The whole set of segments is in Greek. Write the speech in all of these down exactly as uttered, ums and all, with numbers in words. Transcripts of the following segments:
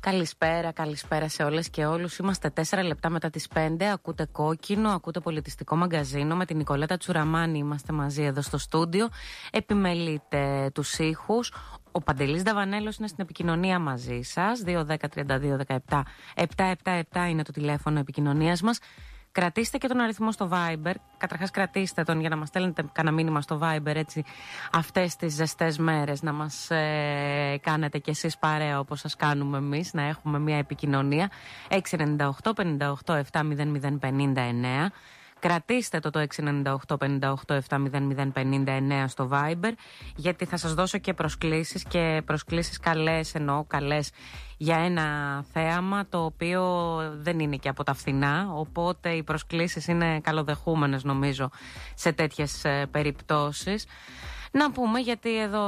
Καλησπέρα, καλησπέρα σε όλες και όλους. Είμαστε τέσσερα λεπτά μετά τις πέντε. Ακούτε Κόκκινο, ακούτε Πολιτιστικό Μαγκαζίνο. Με την Νικολέτα Τσουραμάνη είμαστε μαζί εδώ στο στούντιο. Επιμελείτε τους ήχους. Ο Παντελής Δαβανέλος είναι στην επικοινωνία μαζί σας. δύο δέκα τριάντα δύο δεκαεπτά επτακόσια εβδομήντα επτά είναι το τηλέφωνο επικοινωνίας μας. Κρατήστε και τον αριθμό στο Viber. Καταρχάς κρατήστε τον για να μας στέλνετε κανένα μήνυμα στο Viber, έτσι αυτές τις ζεστές μέρες να μας ε, κάνετε κι εσείς παρέα όπως σας κάνουμε εμείς, να έχουμε μια επικοινωνία. έξι εννιά οκτώ πενήντα οκτώ επτά μηδέν μηδέν πενήντα εννέα. Κρατήστε το το έξι εννιά οκτώ πενήντα οκτώ επτά μηδέν μηδέν πενήντα εννέα στο Viber, γιατί θα σας δώσω και προσκλήσεις και προσκλήσεις καλές, εννοώ καλές για ένα θέαμα το οποίο δεν είναι και από τα φθηνά, οπότε οι προσκλήσεις είναι καλοδεχούμενες νομίζω σε τέτοιες ε, περιπτώσεις. Να πούμε, γιατί εδώ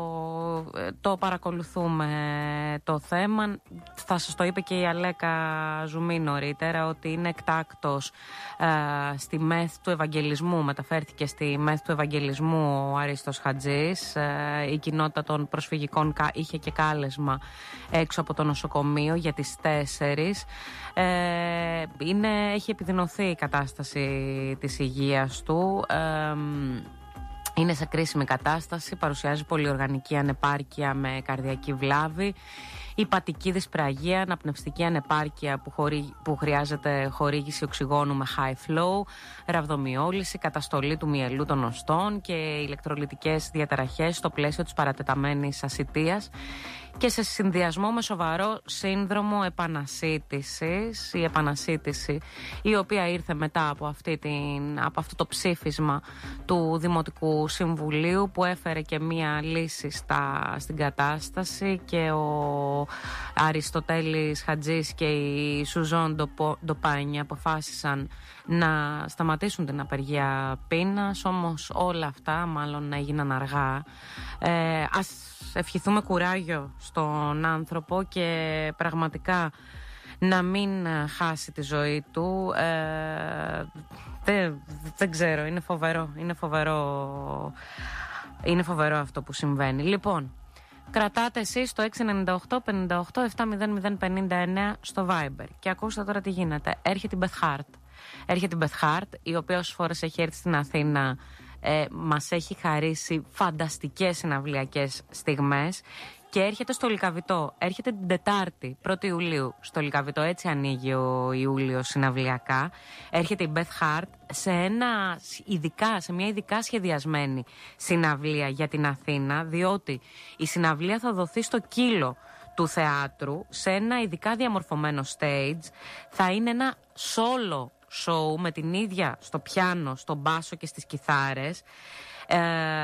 το παρακολουθούμε το θέμα, θα σας το είπε και η Αλέκα Ζουμί νωρίτερα, ότι είναι εκτάκτος ε, στη ΜΕΘ του Ευαγγελισμού, μεταφέρθηκε στη ΜΕΘ του Ευαγγελισμού ο Αρίστος Χατζής. Ε, η κοινότητα των προσφυγικών είχε και κάλεσμα έξω από το νοσοκομείο για τις τέσσερις. Ε, είναι, έχει επιδεινωθεί η κατάσταση της υγείας του. Ε, Είναι σε κρίσιμη κατάσταση, παρουσιάζει πολυοργανική ανεπάρκεια με καρδιακή βλάβη, υπατική δυσπραγία, αναπνευστική ανεπάρκεια που, χωρί, που χρειάζεται χορήγηση οξυγόνου με high flow, ραβδομιόλυση, καταστολή του μυελού των οστών και ηλεκτρολυτικές διαταραχές στο πλαίσιο της παρατεταμένης ασιτείας και σε συνδυασμό με σοβαρό σύνδρομο επανασύτησης. Η επανασύτηση, η οποία ήρθε μετά από, αυτή την, από αυτό το ψήφισμα του Δημοτικού Συμβουλίου, που έφερε και μία λύση στα, στην κατάσταση, και ο Αριστοτέλης Χατζής και η Σουζόν Ντοπάνια αποφάσισαν να σταματήσουν την απεργία πείνας. Όμως όλα αυτά μάλλον έγιναν αργά. Ε, ας ευχηθούμε κουράγιο στον άνθρωπο και πραγματικά να μην χάσει τη ζωή του. Ε, δεν, δεν ξέρω, είναι φοβερό, είναι φοβερό, είναι φοβερό αυτό που συμβαίνει. Λοιπόν, κρατάτε εσείς το έξι εννιά οκτώ πενήντα οκτώ επτά μηδέν μηδέν πενήντα εννέα στο Viber. Και ακούστε τώρα τι γίνεται. Έρχεται η Beth Hart. Έρχεται η Beth Hart, η οποία όσες φορές έχει έρθει στην Αθήνα ε, μας έχει χαρίσει φανταστικές συναυλιακές στιγμές. Και έρχεται στο Λυκαβητό. Έρχεται την Τετάρτη, πρώτη Ιουλίου, στο Λυκαβητό. Έτσι ανοίγει ο Ιούλιος συναυλιακά. Έρχεται η Beth Hart σε, ένα, ειδικά, σε μια ειδικά σχεδιασμένη συναυλία για την Αθήνα, διότι η συναυλία θα δοθεί στο Κύλο του θεάτρου, σε ένα ειδικά διαμορφωμένο stage. Θα είναι ένα solo show με την ίδια στο πιάνο, στο μπάσο και στις κιθάρες. Ε,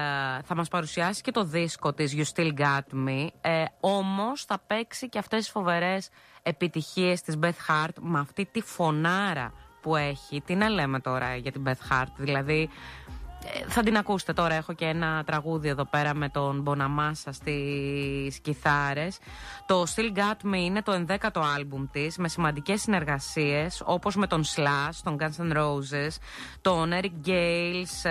θα μας παρουσιάσει και το δίσκο της You Still Got Me, ε, όμως θα παίξει και αυτές τις φοβερές επιτυχίες της Beth Hart με αυτή τη φωνάρα που έχει. Τι να λέμε τώρα για την Beth Hart, δηλαδή ε, θα την ακούσετε τώρα. Έχω και ένα τραγούδι εδώ πέρα με τον Μποναμάσα στις κιθάρες. Το Still Got Me είναι το ενδέκατο άλμπουμ της, με σημαντικές συνεργασίες όπως με τον Slash, τον Guns N' Roses, τον Eric Gales.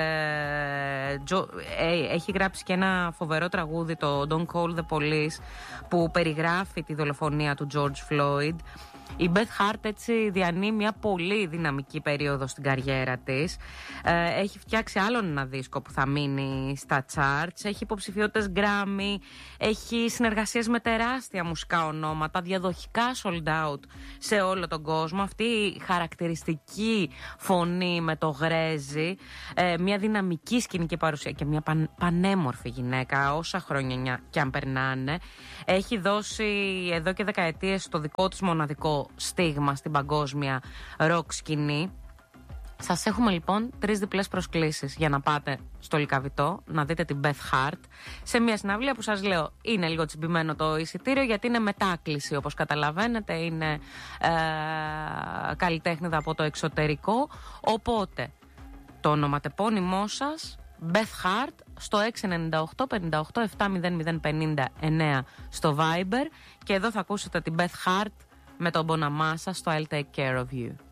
ε, Joe, ε, έχει γράψει και ένα φοβερό τραγούδι, το Don't Call the Police, που περιγράφει τη δολοφονία του George Floyd. Η Beth Hart έτσι διανύει μια πολύ δυναμική περίοδο στην καριέρα της. Ε, έχει φτιάξει άλλον ένα δίσκο που θα μείνει στα charts. Έχει υποψηφιότητες Grammy. Έχει συνεργασίες με τεράστια μουσικά ονόματα, διαδοχικά sold out σε όλο τον κόσμο. Αυτή η χαρακτηριστική φωνή με το γρέζι, ε, μια δυναμική σκηνική παρουσία και μια παν, πανέμορφη γυναίκα, όσα χρόνια κι αν περνάνε. Έχει δώσει εδώ και δεκαετίες το δικό της μοναδικό στίγμα στην παγκόσμια ροκ σκηνή. Σας έχουμε λοιπόν τρεις διπλές προσκλήσεις για να πάτε στο Λυκαβητό να δείτε την Beth Hart σε μια συναυλία που σας λέω είναι λίγο τσιμπημένο το εισιτήριο, γιατί είναι μετάκληση, όπως καταλαβαίνετε, είναι ε, καλλιτέχνηδα από το εξωτερικό. Οπότε το ονοματεπώνυμό σας Beth Hart στο έξι εννιά οκτώ πενήντα οκτώ επτά μηδέν μηδέν πενήντα εννέα στο Viber, και εδώ θα ακούσετε την Beth Hart με τον Bonamassa στο I'll Take Care of You.